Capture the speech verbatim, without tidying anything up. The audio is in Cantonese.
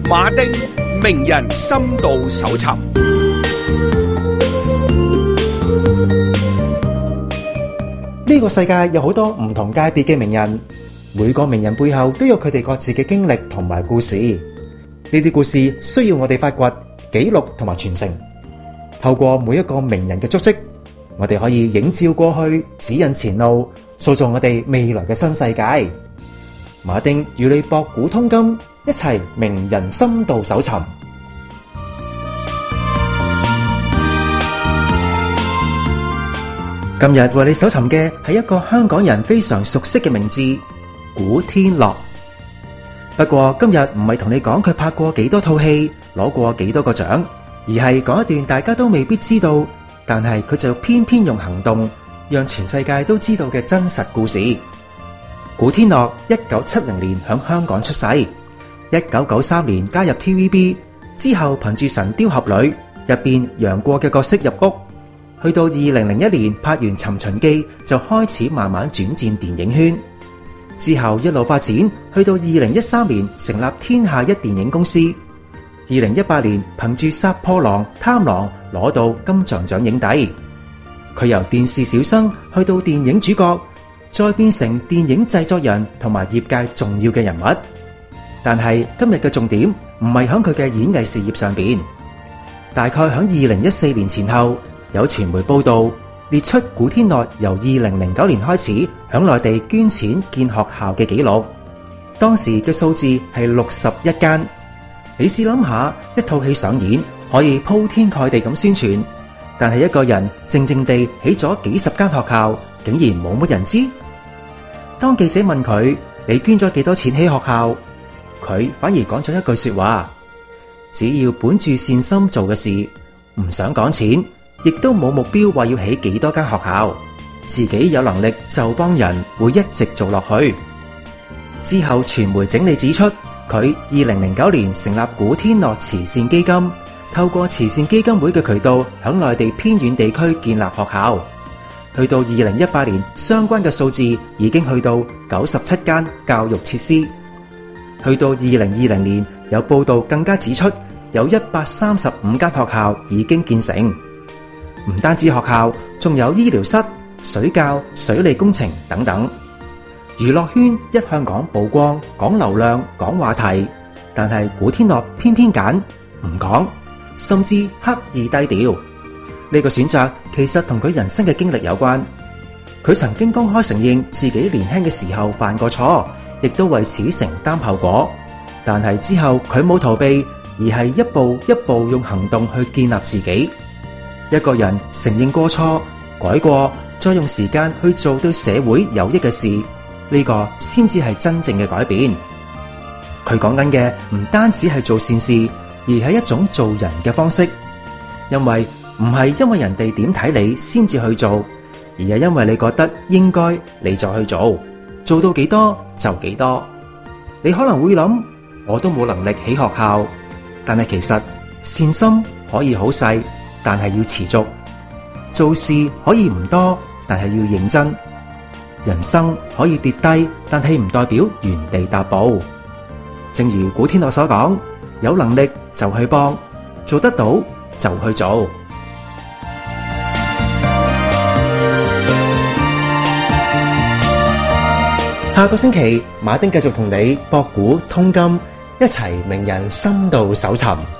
馬丁名人深度搜尋。 呢個世界有好多唔同界別嘅名人，每個名人背後都有佢哋各自嘅經歷同埋故事。呢啲故事需要我哋發掘、記錄同埋傳承。透過每一個名人嘅足跡，我哋可以映照過去，指引前路，塑造我哋未來嘅新世界。馬丁與你博古通今，一齊名人深度搜尋。今日為你搜尋嘅係一個香港人非常熟悉嘅名字——古天樂。不過今日唔係同你講佢拍過幾多套戲，攞過幾多個獎，而係講一段大家都未必知道，但係佢就偏偏用行動讓全世界都知道嘅真實故事。古天樂一九七零年響香港出世，一九九三年加入 T V B 之後，憑住《神鵰俠侶》入邊楊過嘅角色入屋，去到二零零一年拍完《尋秦記》就開始慢慢轉戰電影圈，之後一路發展，去到二零一三年成立天下一電影公司，二零一八年憑住《殺破狼》《貪狼》攞到金像獎影帝。佢由電視小生去到電影主角，再變成電影製作人同埋業界重要嘅人物。但係今日嘅重點唔係響佢嘅演藝事業上邊。大概響二零一四年前後，有傳媒報道列出古天樂由二零零九年開始響內地捐錢建學校嘅紀錄，當時嘅數字係六十一間。你試諗下，一套戲上演可以鋪天蓋地咁宣傳，但係一個人靜靜地起咗幾十間學校，竟然冇乜人知。當記者問佢，你捐咗幾多錢起學校，佢反而講咗一句說話：只要本住善心做嘅事，唔想講錢，亦都冇目標話要起幾多間學校，自己有能力就幫人，會一直做落去。之後傳媒整理指出，佢二零零九年成立古天樂慈善基金，透過慈善基金會嘅渠道響內地偏遠地區建立學校。去到二零一八年，相關嘅數字已經去到九十七間教育設施。去到二零二零年，有報道更加指出，有一百三十五間學校已經建成。唔單止學校，仲有醫療室、水教、水利工程等等。娛樂圈一向講曝光、講流量、講話題，但係古天樂偏偏揀唔講，甚至刻意低調。呢個選擇其實同佢人生嘅經歷有關。佢曾經公開承認自己年輕嘅時候犯過錯，亦都為此承擔後果。但係之後佢冇逃避，而係一步一步用行動去建立自己。一個人承認過錯、改過，再用時間去做對社會有益嘅事，呢個先至係真正嘅改變。佢講緊嘅唔單止係做善事，而係一種做人嘅方式。因為唔係因為人哋點睇你先至去做，而係因為你覺得應該，你就去做，做到幾多就幾多。你可能會諗，我都冇能力起學校，但係其實善心可以好細，但係要持續。做事可以唔多，但係要認真。人生可以跌低，但係唔代表原地踏步。正如古天樂所講，有能力就去幫，做得到就去做。下個星期，馬丁繼續同你博古通今，一齊名人深度搜尋。